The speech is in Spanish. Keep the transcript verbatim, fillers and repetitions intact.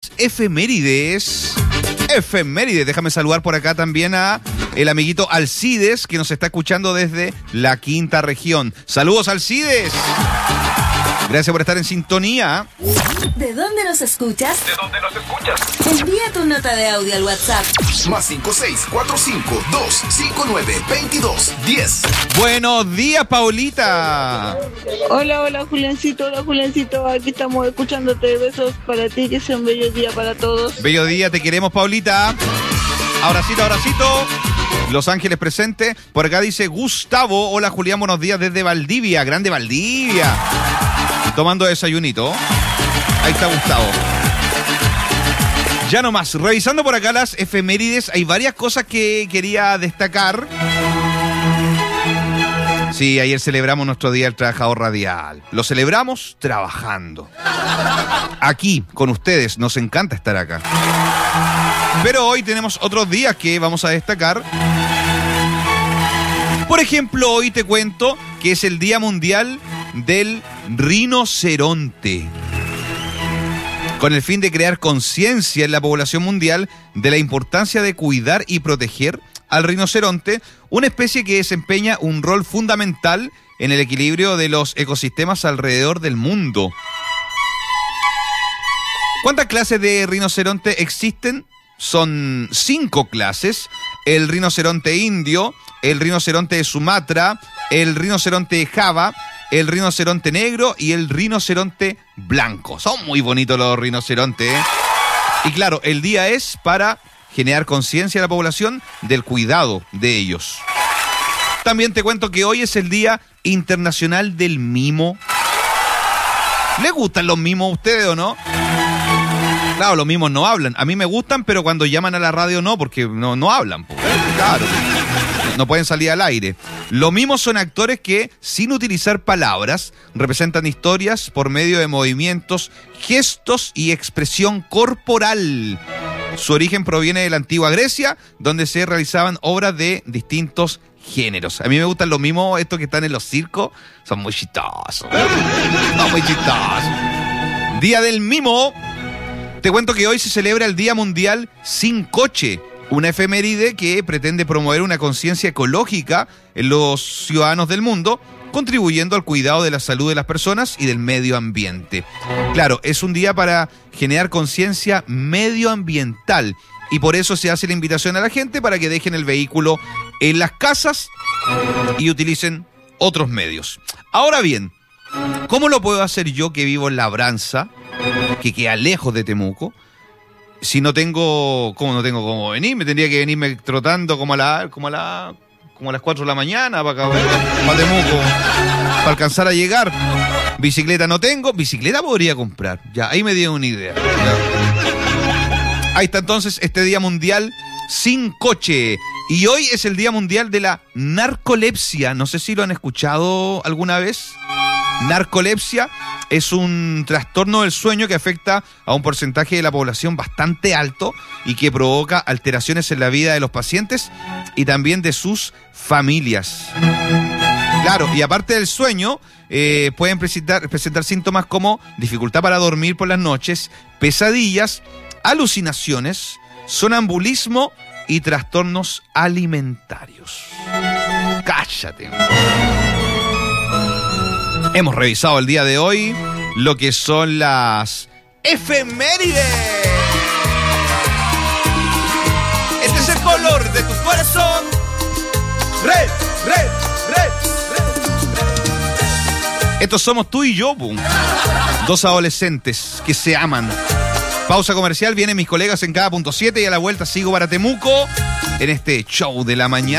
Efemérides. Efemérides. Déjame saludar por acá también a el amiguito Alcides, que nos está escuchando desde la quinta región. Saludos, Alcides. Gracias por estar en sintonía. ¿De dónde nos escuchas? ¿De dónde nos escuchas? Envía tu nota de audio al WhatsApp. Más cinco seis cuatro cinco dos cinco nueve veintidós diez. Buenos días, Paulita. Hola, hola, Juliancito. Hola, Juliancito. Aquí estamos escuchándote. Besos para ti. Que sea un bello día para todos. Bello día, te queremos, Paulita. Abracito, abracito. Los Ángeles presente. Por acá dice Gustavo. Hola, Julián, buenos días desde Valdivia. Grande Valdivia. Tomando desayunito. Ahí está Gustavo. Ya nomás, revisando por acá las efemérides, hay varias cosas que quería destacar. Sí, ayer celebramos nuestro Día del Trabajador Radial. Lo celebramos trabajando. Aquí, con ustedes, nos encanta estar acá. Pero hoy tenemos otros días que vamos a destacar. Por ejemplo, hoy te cuento que es el Día Mundial del Rinoceronte, con el fin de crear conciencia en la población mundial de la importancia de cuidar y proteger al rinoceronte, una especie que desempeña un rol fundamental en el equilibrio de los ecosistemas alrededor del mundo. ¿Cuántas clases de rinoceronte existen? Son cinco clases: el rinoceronte indio, el rinoceronte de Sumatra, el rinoceronte de Java, el rinoceronte negro y el rinoceronte blanco. Son muy bonitos los rinocerontes, ¿eh? Y claro, el día es para generar conciencia a la población del cuidado de ellos. También te cuento que hoy es el Día Internacional del Mimo. ¿Les gustan los mimos a ustedes o no? Claro, los mimos no hablan. A mí me gustan, pero cuando llaman a la radio no, porque no, no hablan. Pues. Claro. No pueden salir al aire. Los mimos son actores que, sin utilizar palabras, representan historias por medio de movimientos, gestos y expresión corporal. Su origen proviene de la antigua Grecia, donde se realizaban obras de distintos géneros. A mí me gustan los mimos, estos que están en los circos. Son muy chistosos. Son muy chistosos. Día del Mimo. Te cuento que hoy se celebra el Día Mundial Sin Coche, una efeméride que pretende promover una conciencia ecológica en los ciudadanos del mundo, contribuyendo al cuidado de la salud de las personas y del medio ambiente. Claro, es un día para generar conciencia medioambiental y por eso se hace la invitación a la gente para que dejen el vehículo en las casas y utilicen otros medios. Ahora bien, ¿cómo lo puedo hacer yo que vivo en Labranza, que queda lejos de Temuco? Si no tengo, ¿cómo no tengo cómo venir? Me tendría que venirme trotando como a la, como a la, como a las cuatro de la mañana para acá, para Temuco, para alcanzar a llegar. Bicicleta no tengo, bicicleta podría comprar. Ya, ahí me dio una idea. Ya. Ahí está entonces este Día Mundial Sin Coche. Y hoy es el Día Mundial de la Narcolepsia. No sé si lo han escuchado alguna vez. Narcolepsia es un trastorno del sueño que afecta a un porcentaje de la población bastante alto y que provoca alteraciones en la vida de los pacientes y también de sus familias. Claro, y aparte del sueño, eh, pueden presentar, presentar síntomas como dificultad para dormir por las noches, pesadillas, alucinaciones, sonambulismo y trastornos alimentarios. ¡Cállate! Hemos revisado el día de hoy lo que son las efemérides. Este es el color de tu corazón. Red, red, red, red, red. Estos somos tú y yo, boom. Dos adolescentes que se aman. Pausa comercial, vienen mis colegas en cada punto siete y a la vuelta sigo para Temuco en este show de la mañana.